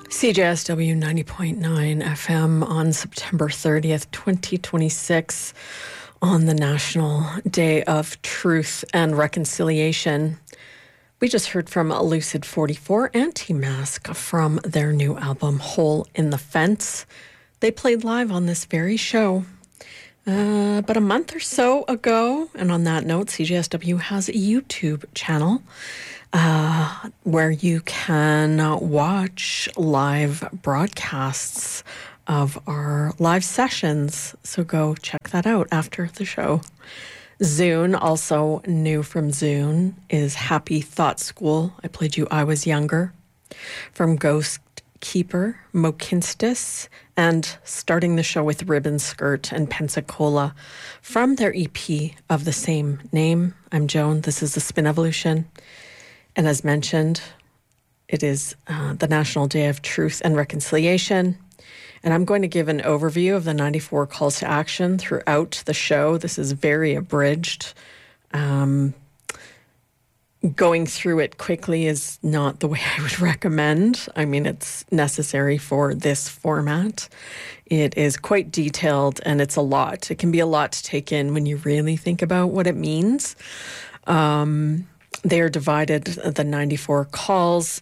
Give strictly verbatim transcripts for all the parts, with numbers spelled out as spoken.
C J S W ninety point nine F M on September thirtieth, twenty twenty-six, on the National Day of Truth and Reconciliation. We just heard from Lucid forty-four and T-Mask from their new album, Hole in the Fence. They played live on this very show uh, about a month or so ago. And on that note, C J S W has a YouTube channel uh, where you can watch live broadcasts of our live sessions. So go check that out after the show. Zune, also new from Zune, is Happy Thought School. I played you I Was Younger. From Ghost Keeper, Mokinstis, and starting the show with Ribbon Skirt and Pensacola from their E P of the same name. I'm Joan. This is the Spin Evolution. And as mentioned, it is uh, the National Day of Truth and Reconciliation. And I'm going to give an overview of the ninety-four calls to action throughout the show. This is very abridged. Um, going through it quickly is not the way I would recommend. I mean, it's necessary for this format. It is quite detailed and it's a lot. It can be a lot to take in when you really think about what it means. Um, they are divided, the ninety-four calls,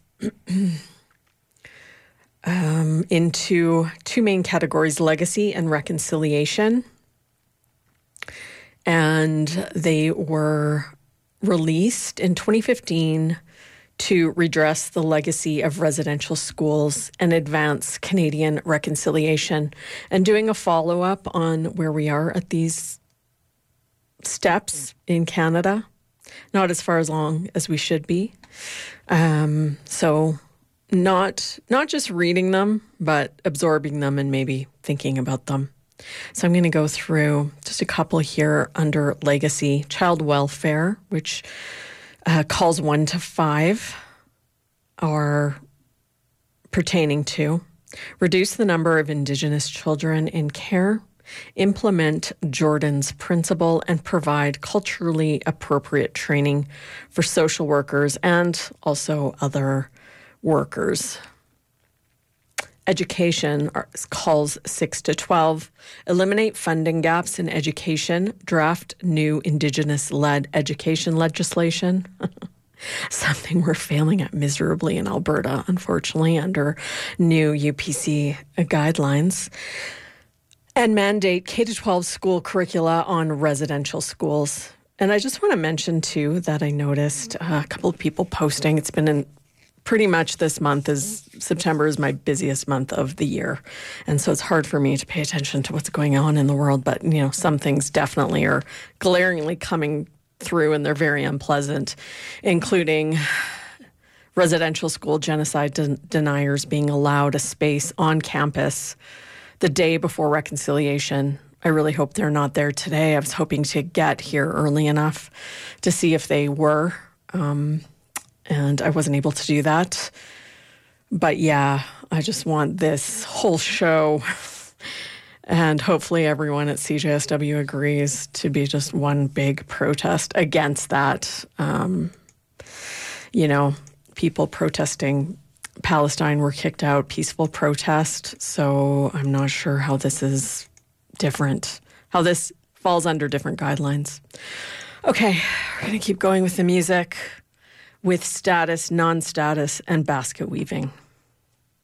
Um, into two main categories, legacy and reconciliation. And they were released in twenty fifteen to redress the legacy of residential schools and advance Canadian reconciliation. And doing a follow-up on where we are at these steps in Canada, not as far as long as we should be. Um, so... Not not just reading them, but absorbing them and maybe thinking about them. So I'm going to go through just a couple here under legacy. Child welfare, which uh, calls one to five are pertaining to. Reduce the number of Indigenous children in care. Implement Jordan's principle and provide culturally appropriate training for social workers and also other workers. Education calls six to twelve. Eliminate funding gaps in education. Draft new Indigenous-led education legislation. Something we're failing at miserably in Alberta, unfortunately, under new U P C guidelines. And mandate K to twelve school curricula on residential schools. And I just want to mention, too, that I noticed a couple of people posting. It's been an Pretty much this month is, September is my busiest month of the year. And so it's hard for me to pay attention to what's going on in the world. But, you know, some things definitely are glaringly coming through and they're very unpleasant, including residential school genocide den- deniers being allowed a space on campus the day before reconciliation. I really hope they're not there today. I was hoping to get here early enough to see if they were. Um And I wasn't able to do that. But yeah, I just want this whole show, and hopefully everyone at C J S W agrees, to be just one big protest against that. Um, you know, people protesting Palestine were kicked out, peaceful protest. So I'm not sure how this is different, how this falls under different guidelines. Okay, we're going to keep going with the music. With status, non-status, and basket weaving.